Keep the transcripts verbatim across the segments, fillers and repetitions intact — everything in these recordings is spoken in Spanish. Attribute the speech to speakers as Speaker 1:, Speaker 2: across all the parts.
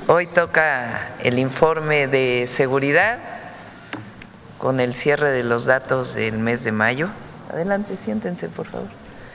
Speaker 1: Hoy toca el informe de seguridad con el cierre de los datos del mes de mayo. Adelante, siéntense, por favor.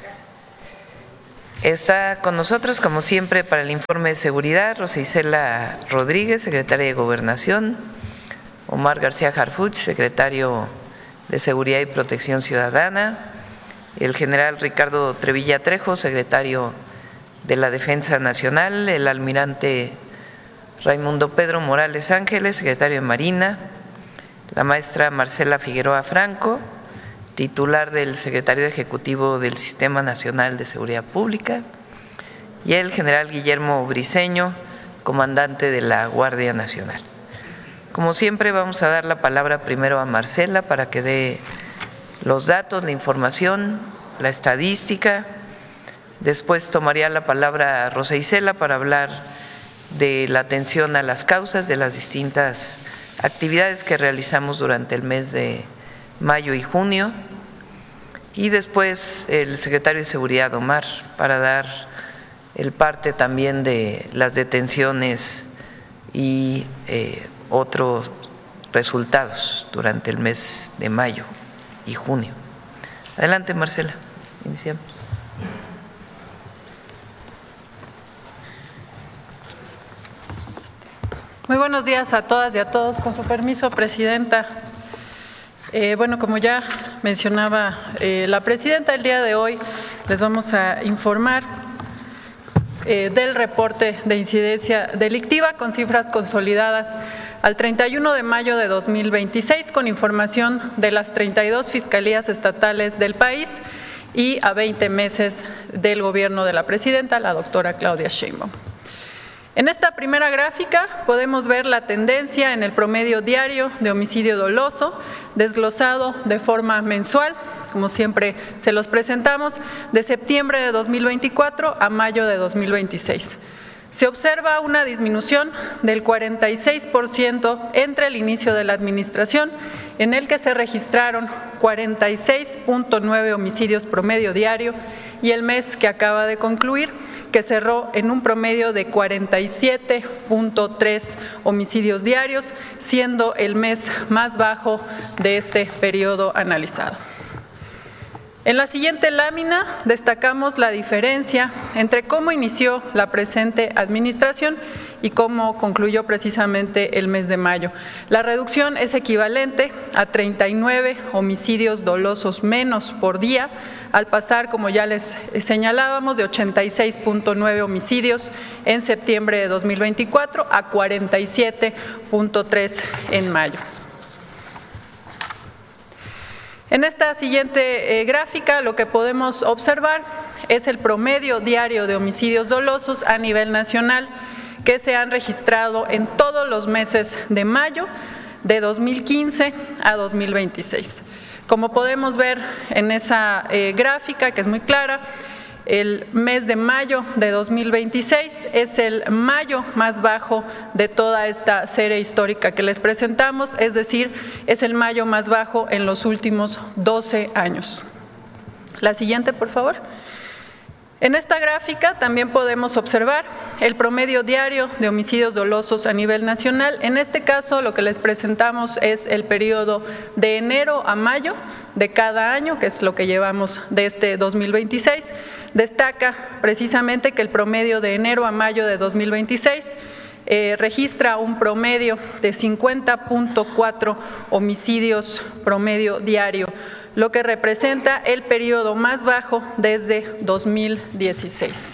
Speaker 1: Está con nosotros, como siempre, para el informe de seguridad, Rosa Isela Rodríguez, secretaria de Gobernación, Omar García Harfuch, secretario de Seguridad y Protección Ciudadana, el general Ricardo Trevilla Trejo, secretario de la Defensa Nacional, el almirante Raimundo Pedro Morales Ángeles, secretario de Marina, la maestra Marcela Figueroa Franco, titular del secretario ejecutivo del Sistema Nacional de Seguridad Pública, y el general Guillermo Briceño, comandante de la Guardia Nacional. Como siempre, vamos a dar la palabra primero a Marcela para que dé los datos, la información, la estadística. Después tomaría la palabra Rosa Isela para hablar de la atención a las causas de las distintas actividades que realizamos durante el mes de mayo y junio, y después el secretario de Seguridad, Omar, para dar el parte también de las detenciones y eh, otros resultados durante el mes de mayo y junio. Adelante, Marcela, iniciamos.
Speaker 2: Muy buenos días a todas y a todos. Con su permiso, Presidenta. Eh, bueno, como ya mencionaba eh, la Presidenta, el día de hoy les vamos a informar eh, del reporte de incidencia delictiva con cifras consolidadas al treinta y uno de mayo de dos mil veintiséis, con información de las treinta y dos fiscalías estatales del país y a veinte meses del gobierno de la Presidenta, la doctora Claudia Sheinbaum. En esta primera gráfica podemos ver la tendencia en el promedio diario de homicidio doloso, desglosado de forma mensual, como siempre se los presentamos, de septiembre de dos mil veinticuatro a mayo de dos mil veintiséis. Se observa una disminución del cuarenta y seis por ciento entre el inicio de la administración, en el que se registraron cuarenta y seis punto nueve homicidios promedio diario, y el mes que acaba de concluir, que cerró en un promedio de cuarenta y siete punto tres homicidios diarios, siendo el mes más bajo de este periodo analizado. En la siguiente lámina destacamos la diferencia entre cómo inició la presente administración y cómo concluyó precisamente el mes de mayo. La reducción es equivalente a treinta y nueve homicidios dolosos menos por día, al pasar, como ya les señalábamos, de ochenta y seis punto nueve homicidios en septiembre de dos mil veinticuatro a cuarenta y siete punto tres en mayo. En esta siguiente eh, gráfica lo que podemos observar es el promedio diario de homicidios dolosos a nivel nacional que se han registrado en todos los meses de mayo de dos mil quince a dos mil veintiséis. Como podemos ver en esa eh, gráfica, que es muy clara, el mes de mayo de dos mil veintiséis es el mayo más bajo de toda esta serie histórica que les presentamos, es decir, es el mayo más bajo en los últimos doce años. La siguiente, por favor. En esta gráfica también podemos observar el promedio diario de homicidios dolosos a nivel nacional. En este caso, lo que les presentamos es el periodo de enero a mayo de cada año, que es lo que llevamos de este dos mil veintiséis. Destaca precisamente que el promedio de enero a mayo de dos mil veintiséis eh, registra un promedio de cincuenta punto cuatro homicidios promedio diario, lo que representa el periodo más bajo desde dos mil dieciséis.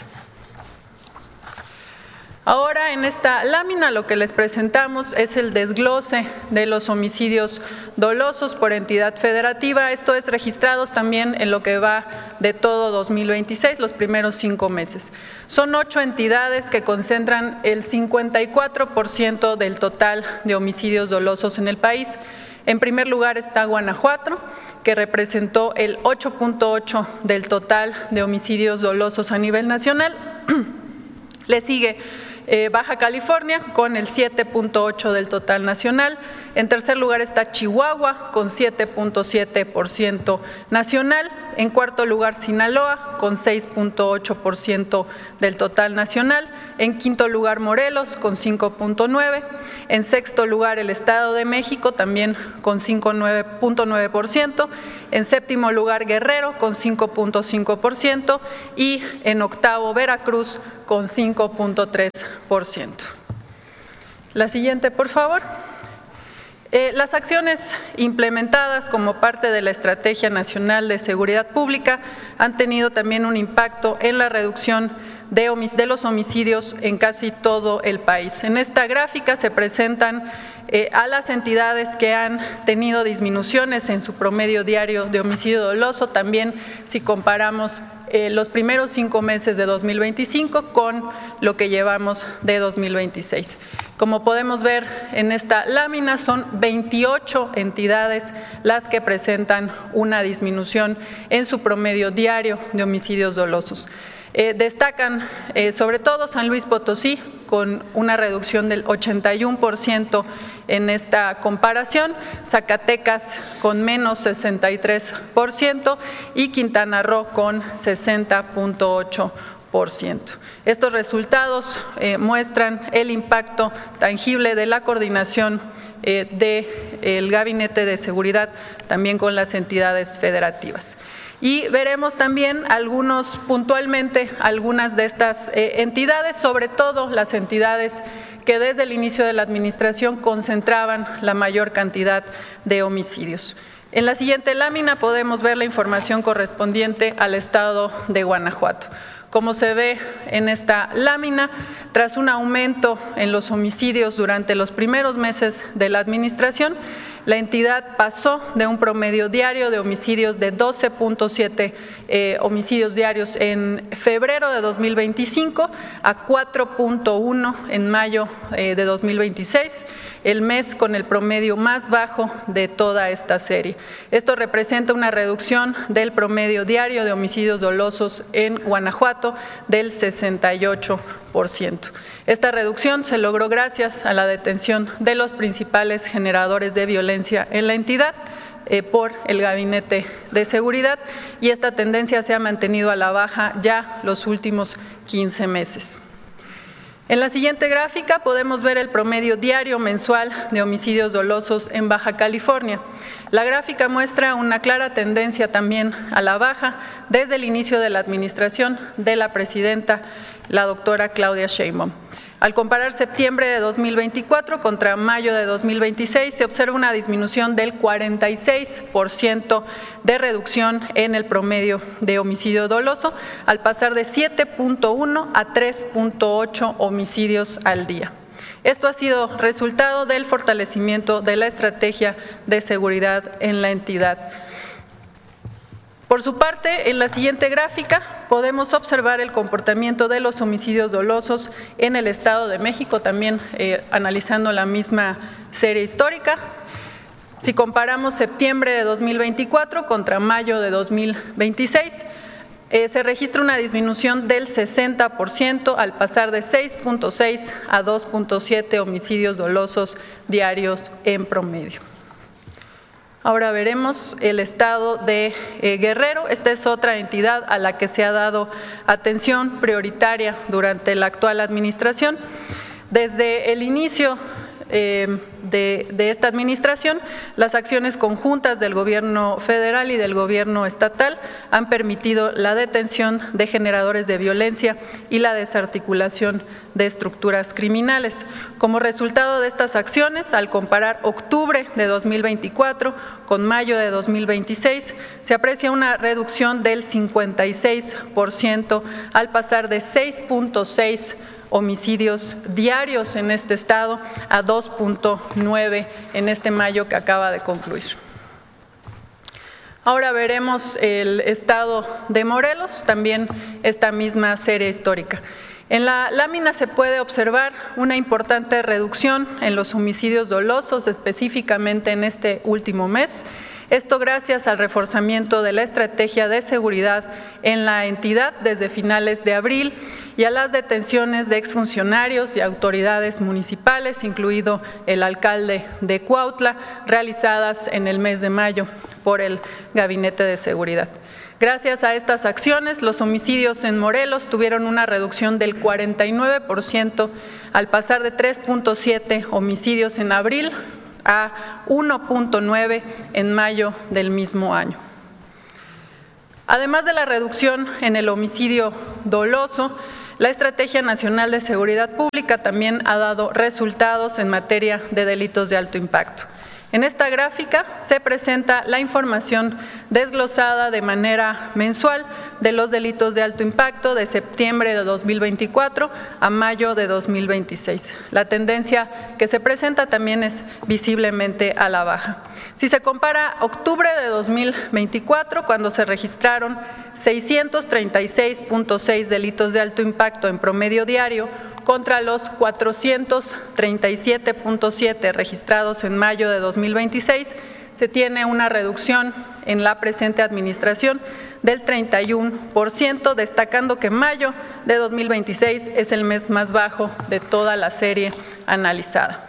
Speaker 2: Ahora, en esta lámina lo que les presentamos es el desglose de los homicidios dolosos por entidad federativa, esto es registrados también en lo que va de todo dos mil veintiséis, los primeros cinco meses. Son ocho entidades que concentran el cincuenta y cuatro por ciento del total de homicidios dolosos en el país. En primer lugar está Guanajuato, que representó el ocho punto ocho del total de homicidios dolosos a nivel nacional. Le sigue Eh, Baja California con el siete punto ocho del total nacional. En tercer lugar está Chihuahua con siete punto siete por ciento nacional. En cuarto lugar Sinaloa con seis punto ocho por ciento del total nacional. en quinto lugar Morelos con cinco punto nueve, en sexto lugar el Estado de México también con cinco punto nueve por ciento, en séptimo lugar Guerrero con cinco punto cinco por ciento y en octavo Veracruz con cinco punto tres por ciento. La siguiente, por favor. Eh, las acciones implementadas como parte de la Estrategia Nacional de Seguridad Pública han tenido también un impacto en la reducción de, de los homicidios en casi todo el país. En esta gráfica se presentan eh, a las entidades que han tenido disminuciones en su promedio diario de homicidio doloso, también si comparamos Eh, los primeros cinco meses de dos mil veinticinco con lo que llevamos de dos mil veintiséis. Como podemos ver en esta lámina, son veintiocho entidades las que presentan una disminución en su promedio diario de homicidios dolosos. Eh, destacan eh, sobre todo San Luis Potosí, con una reducción del ochenta y uno por ciento en esta comparación, Zacatecas con menos sesenta y tres por ciento y Quintana Roo con sesenta punto ocho por ciento. Estos resultados eh, muestran el impacto tangible de la coordinación eh, del Gabinete de Seguridad también con las entidades federativas. Y veremos también algunos, puntualmente, algunas de estas eh, entidades, sobre todo las entidades que desde el inicio de la administración concentraban la mayor cantidad de homicidios. En la siguiente lámina podemos ver la información correspondiente al estado de Guanajuato. Como se ve en esta lámina, tras un aumento en los homicidios durante los primeros meses de la administración, la entidad pasó de un promedio diario de homicidios de doce punto siete eh, homicidios diarios en febrero de dos mil veinticinco a cuatro punto uno en mayo eh, de dos mil veintiséis, el mes con el promedio más bajo de toda esta serie. Esto representa una reducción del promedio diario de homicidios dolosos en Guanajuato del sesenta y ocho por ciento. Esta reducción se logró gracias a la detención de los principales generadores de violencia en la entidad eh, por el Gabinete de Seguridad, y esta tendencia se ha mantenido a la baja ya los últimos quince meses. En la siguiente gráfica podemos ver el promedio diario mensual de homicidios dolosos en Baja California. La gráfica muestra una clara tendencia también a la baja desde el inicio de la administración de la presidenta, la doctora Claudia Sheinbaum. Al comparar septiembre de dos mil veinticuatro contra mayo de dos mil veintiséis, se observa una disminución del cuarenta y seis por ciento de reducción en el promedio de homicidio doloso, al pasar de siete punto uno a tres punto ocho homicidios al día. Esto ha sido resultado del fortalecimiento de la estrategia de seguridad en la entidad. Por su parte, en la siguiente gráfica podemos observar el comportamiento de los homicidios dolosos en el Estado de México, también eh, analizando la misma serie histórica. Si comparamos septiembre de dos mil veinticuatro contra mayo de dos mil veintiséis, eh, se registra una disminución del sesenta por ciento al pasar de seis punto seis a dos punto siete homicidios dolosos diarios en promedio. Ahora veremos el estado de eh, Guerrero. Esta es otra entidad a la que se ha dado atención prioritaria durante la actual administración. Desde el inicio eh, de, de esta administración, las acciones conjuntas del gobierno federal y del gobierno estatal han permitido la detención de generadores de violencia y la desarticulación de estructuras criminales. Como resultado de estas acciones, al comparar octubre de dos mil veinticuatro con mayo de dos mil veintiséis, se aprecia una reducción del cincuenta y seis por ciento al pasar de seis punto seis homicidios diarios en este estado a dos punto nueve en este mayo que acaba de concluir. Ahora veremos el estado de Morelos, también esta misma serie histórica. En la lámina se puede observar una importante reducción en los homicidios dolosos, específicamente en este último mes. Esto gracias al reforzamiento de la estrategia de seguridad en la entidad desde finales de abril y a las detenciones de exfuncionarios y autoridades municipales, incluido el alcalde de Cuautla, realizadas en el mes de mayo por el Gabinete de Seguridad. Gracias a estas acciones, los homicidios en Morelos tuvieron una reducción del cuarenta y nueve por ciento al pasar de tres punto siete homicidios en abril a uno punto nueve en mayo del mismo año. Además de la reducción en el homicidio doloso, la Estrategia Nacional de Seguridad Pública también ha dado resultados en materia de delitos de alto impacto. En esta gráfica se presenta la información desglosada de manera mensual de los delitos de alto impacto de septiembre de dos mil veinticuatro a mayo de dos mil veintiséis. La tendencia que se presenta también es visiblemente a la baja. Si se compara octubre de dos mil veinticuatro, cuando se registraron seiscientos treinta y seis punto seis delitos de alto impacto en promedio diario, contra los cuatrocientos treinta y siete punto siete registrados en mayo de dos mil veintiséis, se tiene una reducción en la presente administración del treinta y uno por ciento, destacando que mayo de dos mil veintiséis es el mes más bajo de toda la serie analizada.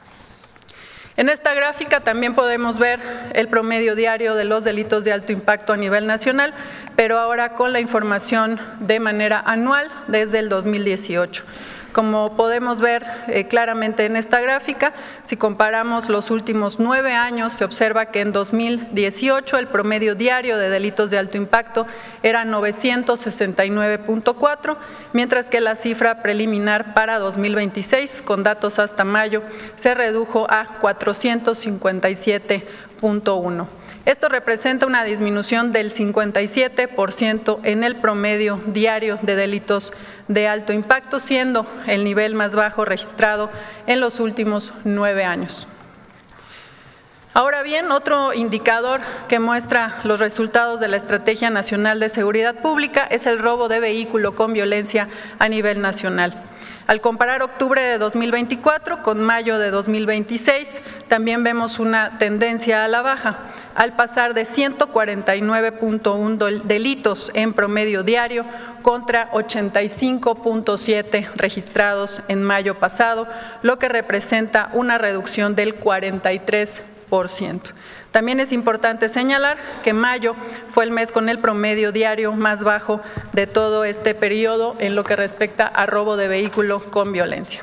Speaker 2: En esta gráfica también podemos ver el promedio diario de los delitos de alto impacto a nivel nacional, pero ahora con la información de manera anual desde el dos mil dieciocho. Como podemos ver eh, claramente en esta gráfica, si comparamos los últimos nueve años, se observa que en dos mil dieciocho el promedio diario de delitos de alto impacto era novecientos sesenta y nueve punto cuatro, mientras que la cifra preliminar para dos mil veintiséis, con datos hasta mayo, se redujo a cuatrocientos cincuenta y siete punto uno. Esto representa una disminución del cincuenta y siete por ciento en el promedio diario de delitos de alto impacto, siendo el nivel más bajo registrado en los últimos nueve años. Ahora bien, otro indicador que muestra los resultados de la Estrategia Nacional de Seguridad Pública es el robo de vehículo con violencia a nivel nacional. Al comparar octubre de dos mil veinticuatro con mayo de dos mil veintiséis, también vemos una tendencia a la baja, al pasar de ciento cuarenta y nueve punto uno delitos en promedio diario contra ochenta y cinco punto siete registrados en mayo pasado, lo que representa una reducción del cuarenta y tres por ciento. También es importante señalar que mayo fue el mes con el promedio diario más bajo de todo este periodo en lo que respecta a robo de vehículo con violencia.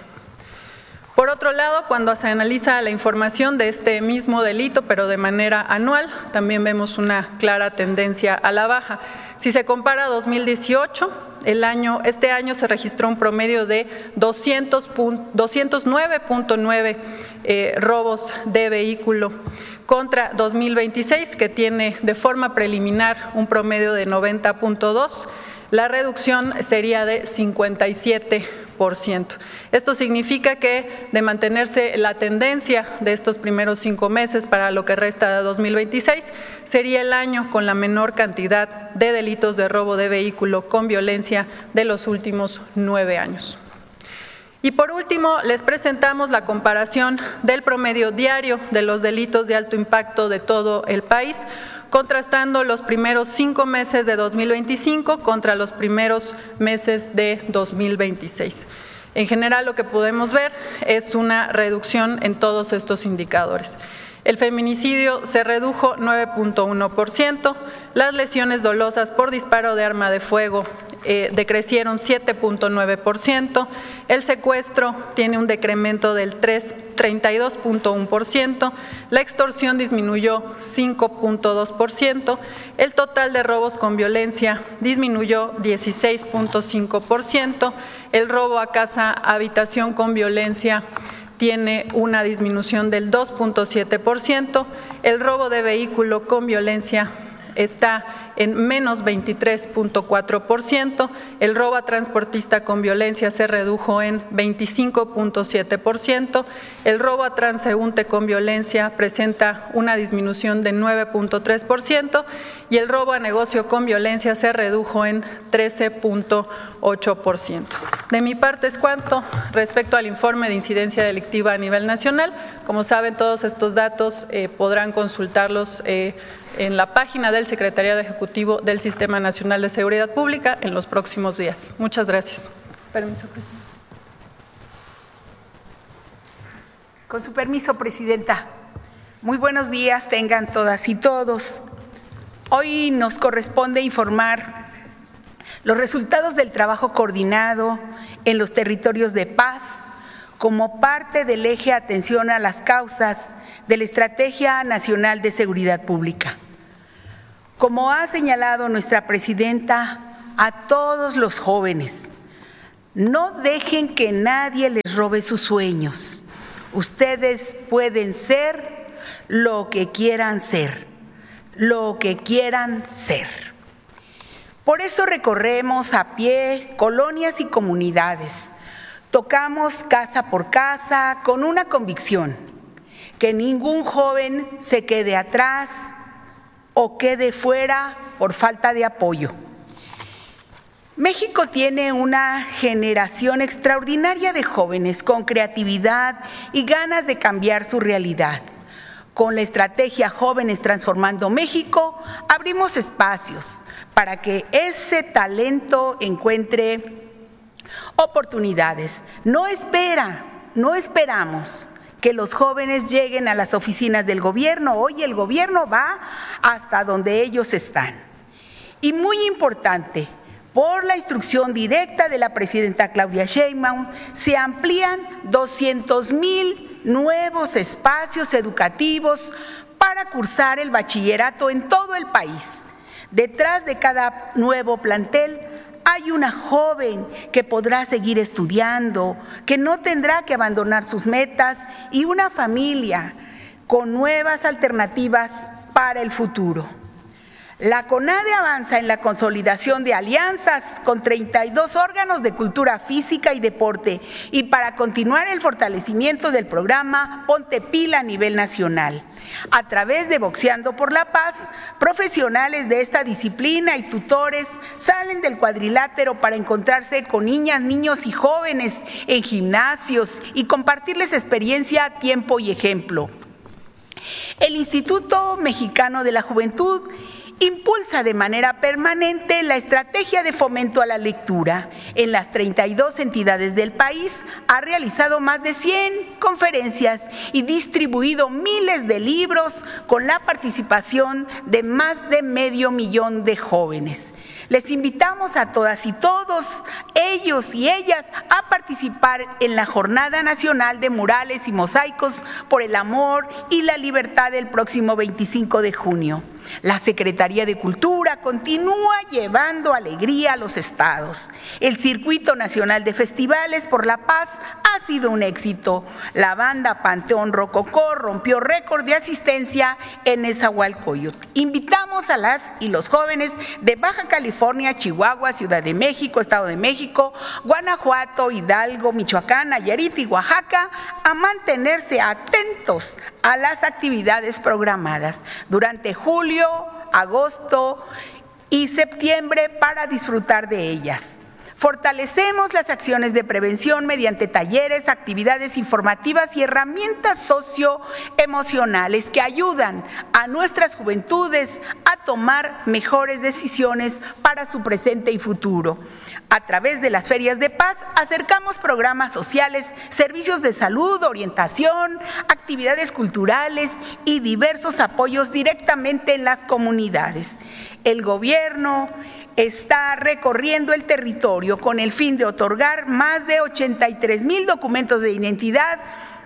Speaker 2: Por otro lado, cuando se analiza la información de este mismo delito, pero de manera anual, también vemos una clara tendencia a la baja. Si se compara dos mil dieciocho, el año, este año se registró un promedio de doscientos nueve punto nueve eh, robos de vehículo contra dos mil veintiséis, que tiene de forma preliminar un promedio de noventa punto dos. La reducción sería de cincuenta y siete por ciento. Esto significa que de mantenerse la tendencia de estos primeros cinco meses para lo que resta de dos mil veintiséis, sería el año con la menor cantidad de delitos de robo de vehículo con violencia de los últimos nueve años. Y por último, les presentamos la comparación del promedio diario de los delitos de alto impacto de todo el país, contrastando los primeros cinco meses de dos mil veinticinco contra los primeros meses de dos mil veintiséis. En general, lo que podemos ver es una reducción en todos estos indicadores. El feminicidio se redujo nueve punto uno por ciento, las lesiones dolosas por disparo de arma de fuego eh, decrecieron siete punto nueve por ciento, el secuestro tiene un decremento del treinta y dos punto uno por ciento, la extorsión disminuyó cinco punto dos por ciento, el total de robos con violencia disminuyó dieciséis punto cinco por ciento, el robo a casa, habitación con violencia tiene una disminución del dos punto siete por ciento, el robo de vehículo con violencia está en menos veintitrés punto cuatro por ciento, el robo a transportista con violencia se redujo en veinticinco punto siete por ciento, el robo a transeúnte con violencia presenta una disminución de nueve punto tres por ciento y el robo a negocio con violencia se redujo en trece punto ocho por ciento. De mi parte es cuanto respecto al informe de incidencia delictiva a nivel nacional. Como saben, todos estos datos eh, podrán consultarlos eh, en la página del Secretariado Ejecutivo del Sistema Nacional de Seguridad Pública en los próximos días. Muchas gracias. Permiso, presidenta.
Speaker 3: Con su permiso, presidenta. Muy buenos días tengan todas y todos. Hoy nos corresponde informar los resultados del trabajo coordinado en los territorios de paz como parte del eje atención a las causas de la Estrategia Nacional de Seguridad Pública. Como ha señalado nuestra presidenta, a todos los jóvenes, no dejen que nadie les robe sus sueños. Ustedes pueden ser lo que quieran ser, lo que quieran ser. Por eso recorremos a pie colonias y comunidades. Tocamos casa por casa con una convicción: que ningún joven se quede atrás o quede fuera por falta de apoyo. México tiene una generación extraordinaria de jóvenes con creatividad y ganas de cambiar su realidad. Con la estrategia Jóvenes Transformando México, abrimos espacios para que ese talento encuentre oportunidades. No espera, no esperamos que los jóvenes lleguen a las oficinas del gobierno. Hoy el gobierno va hasta donde ellos están. Y muy importante, por la instrucción directa de la presidenta Claudia Sheinbaum, se amplían doscientos mil nuevos espacios educativos para cursar el bachillerato en todo el país. Detrás de cada nuevo plantel hay una joven que podrá seguir estudiando, que no tendrá que abandonar sus metas, y una familia con nuevas alternativas para el futuro. La CONADE avanza en la consolidación de alianzas con treinta y dos órganos de cultura física y deporte, y para continuar el fortalecimiento del programa Ponte Pila a nivel nacional. A través de Boxeando por la Paz, profesionales de esta disciplina y tutores salen del cuadrilátero para encontrarse con niñas, niños y jóvenes en gimnasios y compartirles experiencia, tiempo y ejemplo. El Instituto Mexicano de la Juventud impulsa de manera permanente la estrategia de fomento a la lectura. En las treinta y dos entidades del país ha realizado más de cien conferencias y distribuido miles de libros con la participación de más de medio millón de jóvenes. Les invitamos a todas y todos, ellos y ellas, a participar en la Jornada Nacional de Murales y Mosaicos por el Amor y la Libertad del próximo veinticinco de junio. La Secretaría de Cultura continúa llevando alegría a los estados. El Circuito Nacional de Festivales por la Paz ha sido un éxito. La banda Panteón Rococó rompió récord de asistencia en Nezahualcóyotl. Invitamos a las y los jóvenes de Baja California, Chihuahua, Ciudad de México, Estado de México, Guanajuato, Hidalgo, Michoacán, Nayarit y Oaxaca a mantenerse atentos a las actividades programadas durante julio, agosto y septiembre para disfrutar de ellas. Fortalecemos las acciones de prevención mediante talleres, actividades informativas y herramientas socioemocionales que ayudan a nuestras juventudes a tomar mejores decisiones para su presente y futuro. A través de las ferias de paz acercamos programas sociales, servicios de salud, orientación, actividades culturales y diversos apoyos directamente en las comunidades. El gobierno está recorriendo el territorio con el fin de otorgar más de ochenta y tres mil documentos de identidad,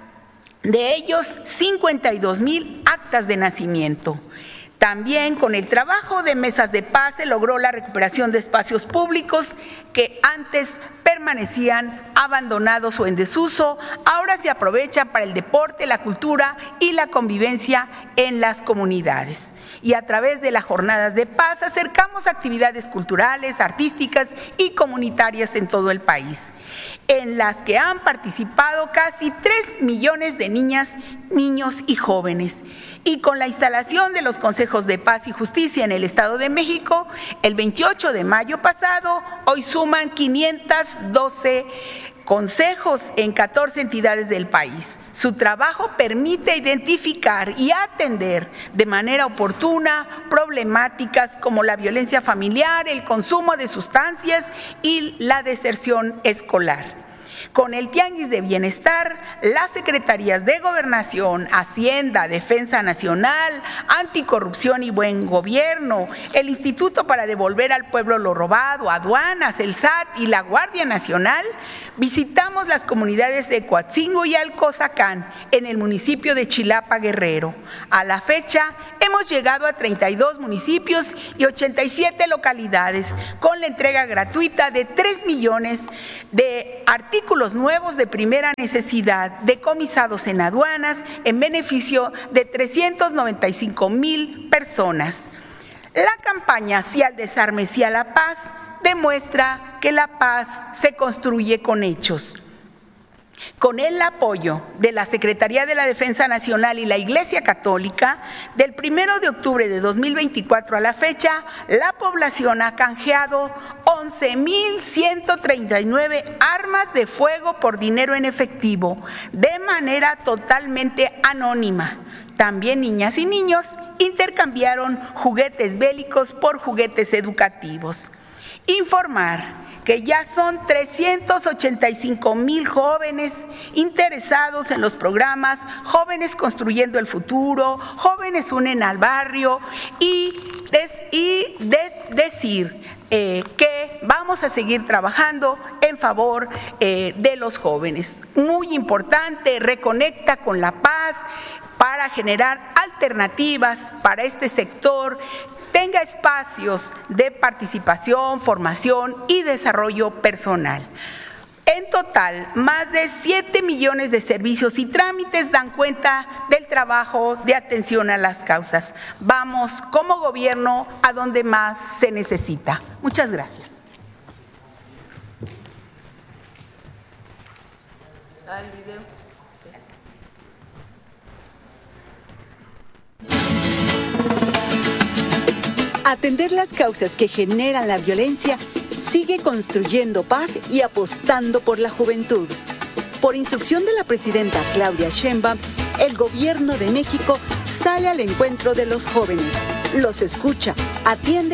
Speaker 3: de ellos cincuenta y dos mil actas de nacimiento. También con el trabajo de mesas de paz se logró la recuperación de espacios públicos que antes permanecían abandonados o en desuso. Ahora se aprovecha para el deporte, la cultura y la convivencia en las comunidades. Y a través de las jornadas de paz acercamos actividades culturales, artísticas y comunitarias en todo el país, en las que han participado casi tres millones de niñas, niños y jóvenes. Y con la instalación de los consejos de paz y justicia en el Estado de México, el veintiocho de mayo pasado, hoy suman quinientos doce consejos en catorce entidades del país. Su trabajo permite identificar y atender de manera oportuna problemáticas como la violencia familiar, el consumo de sustancias y la deserción escolar. Con el Tianguis de Bienestar, las Secretarías de Gobernación, Hacienda, Defensa Nacional, Anticorrupción y Buen Gobierno, el Instituto para Devolver al Pueblo lo Robado, Aduanas, el S A T y la Guardia Nacional, visitamos las comunidades de Coatzingo y Alcozacán, en el municipio de Chilapa, Guerrero. A la fecha, hemos llegado a treinta y dos municipios y ochenta y siete localidades, con la entrega gratuita de tres millones de artículos nuevos de primera necesidad decomisados en aduanas en beneficio de trescientos noventa y cinco mil personas. La campaña hacia el desarme y a la paz demuestra que la paz se construye con hechos. Con el apoyo de la Secretaría de la Defensa Nacional y la Iglesia Católica, del primero de octubre de dos mil veinticuatro a la fecha, la población ha canjeado once mil ciento treinta y nueve armas de fuego por dinero en efectivo, de manera totalmente anónima. También niñas y niños intercambiaron juguetes bélicos por juguetes educativos. Informar que ya son trescientos ochenta y cinco mil jóvenes interesados en los programas Jóvenes Construyendo el Futuro, Jóvenes Unen al Barrio y, des, y de, decir eh, que vamos a seguir trabajando en favor eh, de los jóvenes. Muy importante, reconecta con la paz para generar alternativas para este sector, tenga espacios de participación, formación y desarrollo personal. En total, más de siete millones de servicios y trámites dan cuenta del trabajo de atención a las causas. Vamos como gobierno a donde más se necesita. Muchas gracias.
Speaker 1: Ah, el video.
Speaker 4: Atender las causas que generan la violencia sigue construyendo paz y apostando por la juventud. Por instrucción de la presidenta Claudia Sheinbaum, el Gobierno de México sale al encuentro de los jóvenes, los escucha, atiende